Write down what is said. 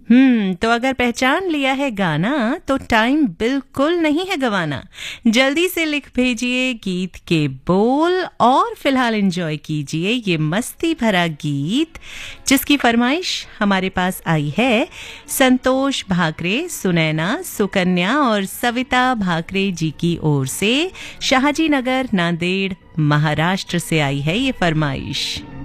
तो अगर पहचान लिया है गाना तो टाइम बिल्कुल नहीं है गवाना। जल्दी से लिख भेजिए गीत के बोल और फिलहाल एंजॉय कीजिए ये मस्ती भरा गीत जिसकी फरमाइश हमारे पास आई है संतोष भाकरे, सुनैना, सुकन्या और सविता भाकरे जी की ओर से। शाहजी नगर, नांदेड़, महाराष्ट्र से आई है ये फरमाइश।